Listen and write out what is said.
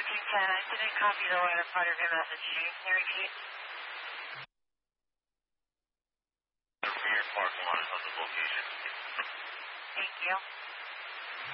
1510, I didn't copy the latter part of your message. Can you repeat? The rear parking lot is on the location. Thank you.